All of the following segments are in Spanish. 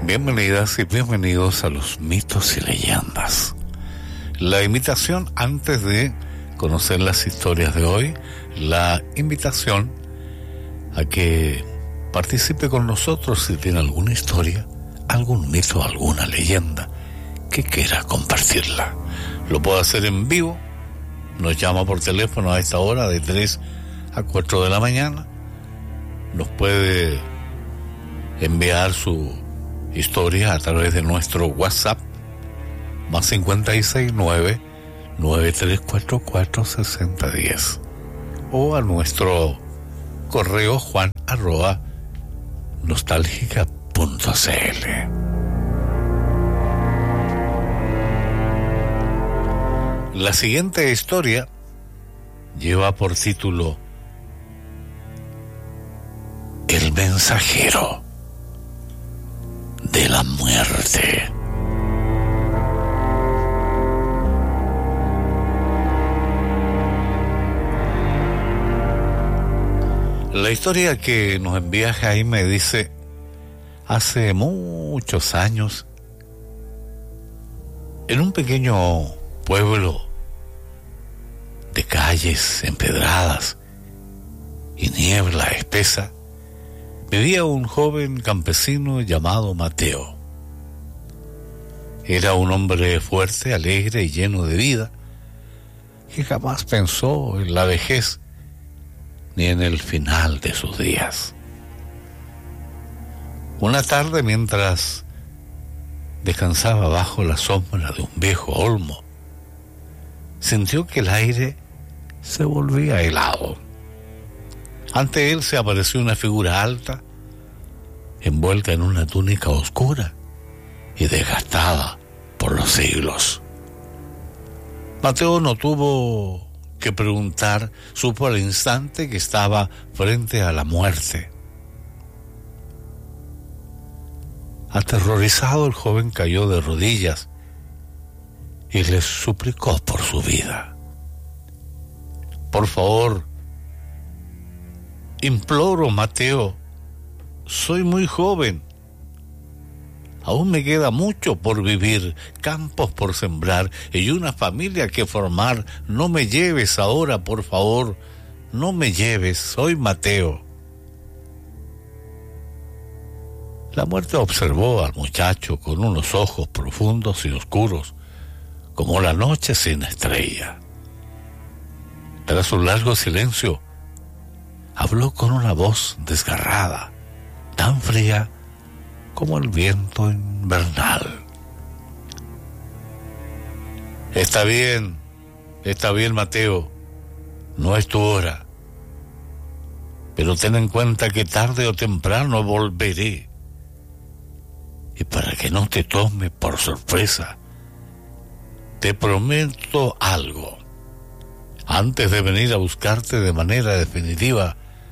Bienvenidas y bienvenidos a los mitos y leyendas. La invitación, antes de conocer las historias de hoy, la invitación a que participe con nosotros si tiene alguna historia, algún mito, alguna leyenda que quiera compartirla. Lo puede hacer en vivo, nos llama por teléfono a esta hora de 3 a 4 de la mañana, nos puede enviar su historia a través de nuestro WhatsApp más 569-9344-6010 o a nuestro correo juan@nostalgica.cl. La siguiente historia lleva por título El mensajero de la muerte. La historia que nos envía Jaime dice: hace muchos años, en un pequeño pueblo de calles empedradas y niebla espesa, vivía un joven campesino llamado Mateo. Era un hombre fuerte, alegre y lleno de vida, que jamás pensó en la vejez ni en el final de sus días. Una tarde, mientras descansaba bajo la sombra de un viejo olmo, sintió que el aire se volvía helado. Ante él se apareció una figura alta, envuelta en una túnica oscura y desgastada por los siglos. Mateo no tuvo que preguntar, supo al instante que estaba frente a la muerte. Aterrorizado, el joven cayó de rodillas y le suplicó por su vida. Por favor, imploro, Mateo, soy muy joven. Aún me queda mucho por vivir, campos por sembrar y una familia que formar. No me lleves ahora, por favor, no me lleves, soy Mateo. La muerte observó al muchacho con unos ojos profundos y oscuros, como la noche sin estrella. Tras un largo silencio, habló con una voz desgarrada, tan fría como el viento invernal. Está bien, Mateo, no es tu hora, pero ten en cuenta que tarde o temprano volveré. Y para que no te tome por sorpresa, te prometo algo. Antes de venir a buscarte de manera definitiva,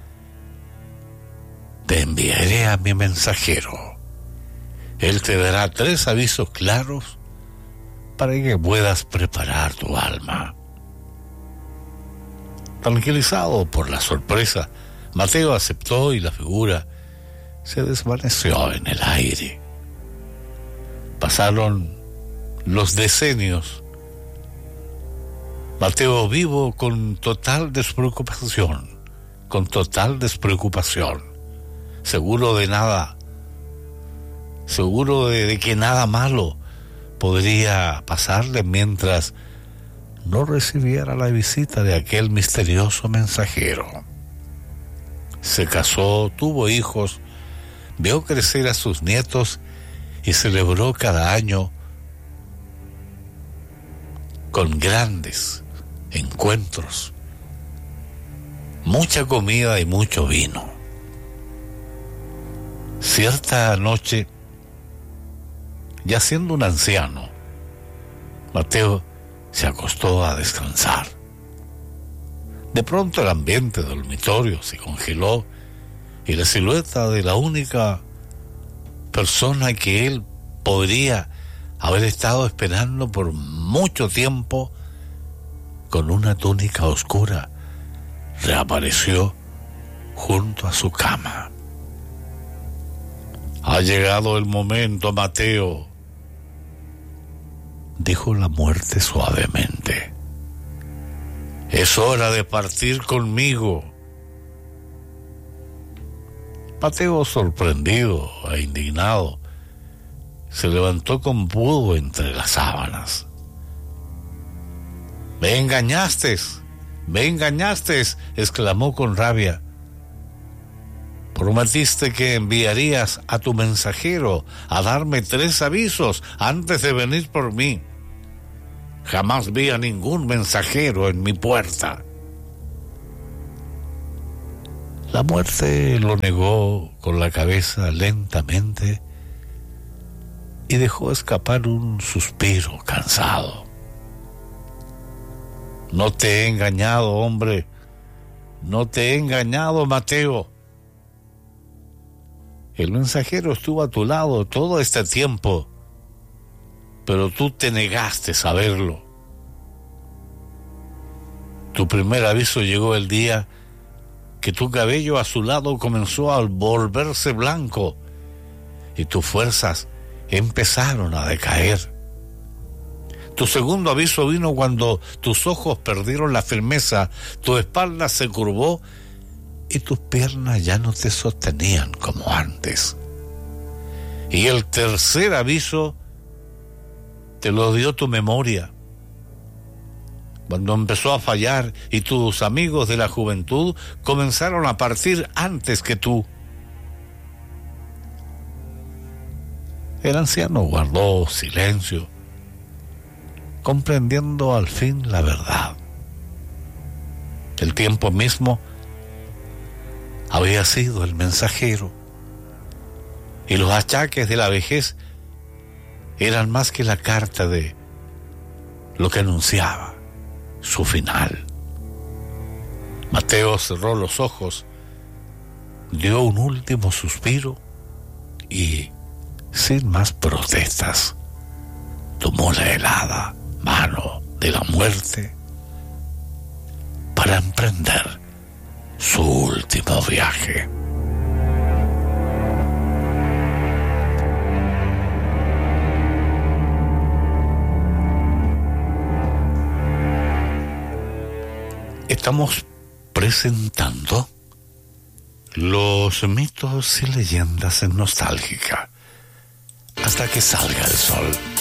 te enviaré a mi mensajero. Él te dará 3 avisos claros para que puedas preparar tu alma. Tranquilizado por la sorpresa, Mateo aceptó y la figura se desvaneció en el aire. Pasaron los decenios. Mateo vivo con total despreocupación, seguro de nada, seguro de que nada malo podría pasarle mientras no recibiera la visita de aquel misterioso mensajero. Se casó, tuvo hijos, vio crecer a sus nietos y celebró cada año con grandes encuentros, mucha comida y mucho vino. Cierta noche, ya siendo un anciano, Mateo se acostó a descansar. De pronto el ambiente del dormitorio se congeló y la silueta de la única persona que él podría haber estado esperando por mucho tiempo, con una túnica oscura, reapareció junto a su cama. Ha llegado el momento, Mateo, dijo la muerte suavemente. Es hora de partir conmigo. Mateo, sorprendido e indignado, se levantó con pudo entre las sábanas. Me engañaste, exclamó con rabia. Prometiste que enviarías a tu mensajero a darme 3 avisos antes de venir por mí. Jamás vi a ningún mensajero en mi puerta. La muerte lo negó con la cabeza lentamente y dejó escapar un suspiro cansado. No te he engañado, hombre. No te he engañado, Mateo. El mensajero estuvo a tu lado todo este tiempo, pero tú te negaste a verlo. Tu primer aviso llegó el día que tu cabello azulado comenzó a volverse blanco y tus fuerzas empezaron a decaer. Tu segundo aviso vino cuando tus ojos perdieron la firmeza, tu espalda se curvó y tus piernas ya no te sostenían como antes. Y el tercer aviso te lo dio tu memoria, cuando empezó a fallar y tus amigos de la juventud comenzaron a partir antes que tú. El anciano guardó silencio, comprendiendo al fin la verdad. El tiempo mismo había sido el mensajero, y los achaques de la vejez eran más que la carta de lo que anunciaba su final. Mateo cerró los ojos, dio un último suspiro y, sin más protestas, tomó la helada mano de la muerte para emprender su último viaje. Estamos presentando los mitos y leyendas en Nostálgica hasta que salga el sol.